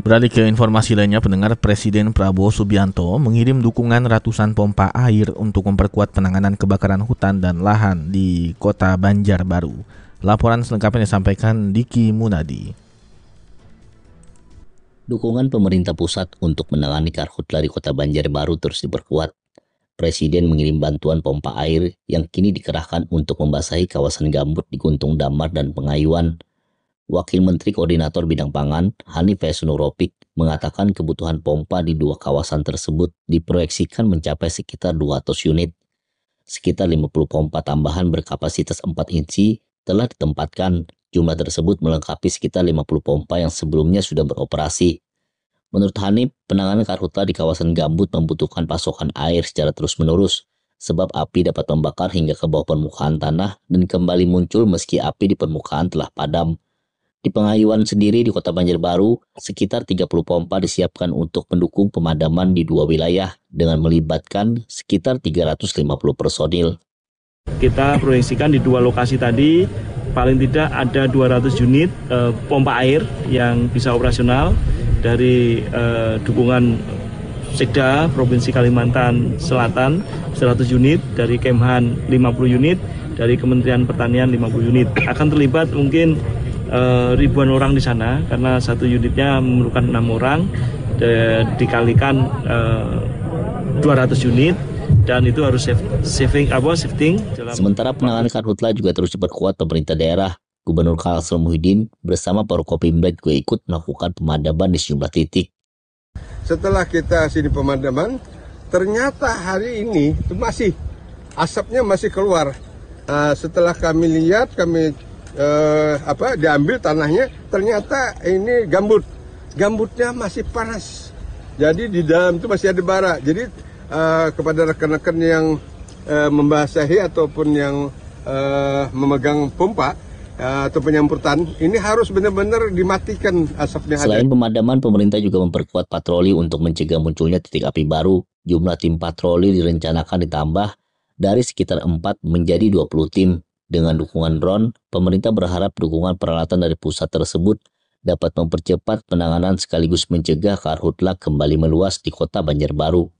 Beralih ke informasi lainnya, pendengar, Presiden Prabowo Subianto mengirim dukungan ratusan pompa air untuk memperkuat penanganan kebakaran hutan dan lahan di Kota Banjarbaru. Laporan selengkapnya disampaikan Diki Munadi. Dukungan pemerintah pusat untuk menangani karhutla di Kota Banjarbaru terus diperkuat. Presiden mengirim bantuan pompa air yang kini dikerahkan untuk membasahi kawasan gambut di Guntung Damar dan Pengayuan. Wakil Menteri Koordinator Bidang Pangan, Hanif Haisnuropik, mengatakan kebutuhan pompa di dua kawasan tersebut diproyeksikan mencapai sekitar 200 unit. Sekitar 50 pompa tambahan berkapasitas 4 inci telah ditempatkan. Jumlah tersebut melengkapi sekitar 50 pompa yang sebelumnya sudah beroperasi. Menurut Hanif, penanganan karhutla di kawasan gambut membutuhkan pasokan air secara terus-menerus, sebab api dapat membakar hingga ke bawah permukaan tanah dan kembali muncul meski api di permukaan telah padam. Di Pengayuan sendiri di Kota Banjarbaru, sekitar 30 pompa disiapkan untuk mendukung pemadaman di dua wilayah dengan melibatkan sekitar 350 personil. Kita proyeksikan di dua lokasi tadi paling tidak ada 200 unit pompa air yang bisa operasional dari dukungan Sekda Provinsi Kalimantan Selatan 100 unit, dari Kemhan 50 unit, dari Kementerian Pertanian 50 unit. Akan terlibat mungkin ribuan orang di sana karena satu unitnya memerlukan 6 orang, dikalikan 200 unit. Dan itu harus shifting. Sementara penanganan karhutla juga terus diperkuat pemerintah daerah. Gubernur Kalsel Muhyiddin bersama Forkopimda juga ikut melakukan pemadaman di sejumlah titik. Setelah kita sini pemadaman, ternyata hari ini itu masih asapnya masih keluar. Setelah kami lihat, kami diambil tanahnya, ternyata ini gambut. Gambutnya masih panas. Jadi di dalam itu masih ada bara. Jadi kepada rekan-rekan yang membasahi ataupun yang memegang pompa atau penyemprotan, ini harus benar-benar dimatikan asapnya. Selain pemadaman, pemerintah juga memperkuat patroli untuk mencegah munculnya titik api baru. Jumlah tim patroli direncanakan ditambah dari sekitar 4 menjadi 20 tim. Dengan dukungan drone, pemerintah berharap dukungan peralatan dari pusat tersebut dapat mempercepat penanganan sekaligus mencegah karhutla kembali meluas di Kota Banjarbaru.